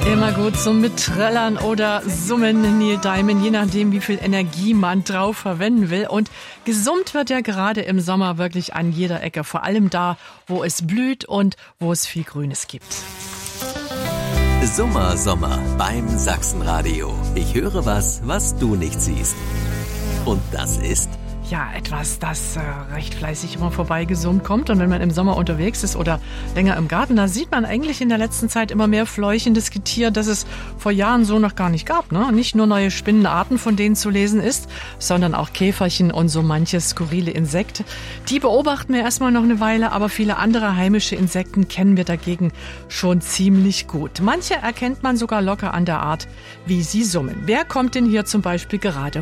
Immer gut zum Mitträllern oder Summen, Neil Diamond, je nachdem, wie viel Energie man drauf verwenden will. Und gesummt wird ja gerade im Sommer wirklich an jeder Ecke, vor allem da, wo es blüht und wo es viel Grünes gibt. Sommer beim Sachsenradio. Ich höre was du nicht siehst. Und das ist... Ja, etwas, das recht fleißig immer vorbeigesummt kommt. Und wenn man im Sommer unterwegs ist oder länger im Garten, da sieht man eigentlich in der letzten Zeit immer mehr fläuchendes Getier, das es vor Jahren so noch gar nicht gab. Ne? Nicht nur neue Spinnenarten, von denen zu lesen ist, sondern auch Käferchen und so manches skurrile Insekt. Die beobachten wir erstmal noch eine Weile, aber viele andere heimische Insekten kennen wir dagegen schon ziemlich gut. Manche erkennt man sogar locker an der Art, wie sie summen. Wer kommt denn hier zum Beispiel gerade